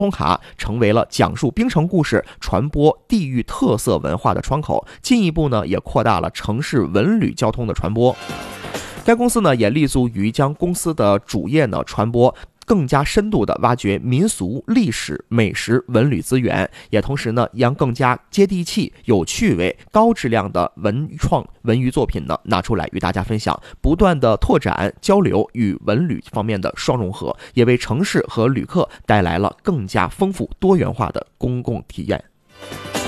卡成为了讲述冰城故事、传播地域特色文化的窗口，进一步呢也扩大了城市文旅交通的传播。该公司呢也立足于将公司的主业呢传播更加深度的挖掘民俗、历史、美食、文旅资源，也同时呢将更加接地气、有趣味、高质量的文创文娱作品呢拿出来与大家分享，不断的拓展交流与文旅方面的双融合，也为城市和旅客带来了更加丰富多元化的公共体验。